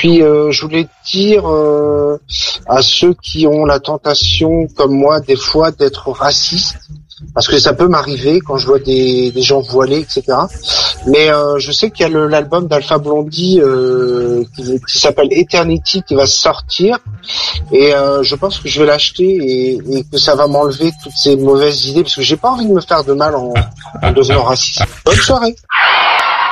puis je voulais dire à ceux qui ont la tentation, comme moi, des fois, d'être racistes, parce que ça peut m'arriver quand je vois des gens voilés, etc. Mais je sais qu'il y a l'album d'Alpha Blondy qui s'appelle Eternity qui va sortir, et je pense que je vais l'acheter et que ça va m'enlever toutes ces mauvaises idées, parce que j'ai pas envie de me faire de mal en devenant raciste. Bonne soirée.